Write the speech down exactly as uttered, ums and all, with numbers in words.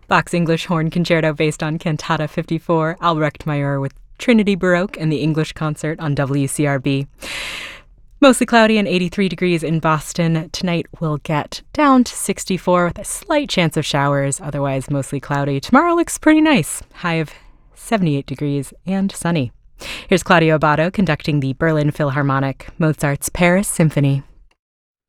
Bach's English Horn Concerto based on Cantata fifty-four, Albrecht Major with Trinity Baroque and the English Concert on W C R B. Mostly cloudy and eighty-three degrees in Boston. Tonight we'll get down to sixty-four with a slight chance of showers, otherwise mostly cloudy. Tomorrow looks pretty nice, high of seventy-eight degrees and sunny. Here's Claudio Abbado conducting the Berlin Philharmonic, Mozart's Paris Symphony.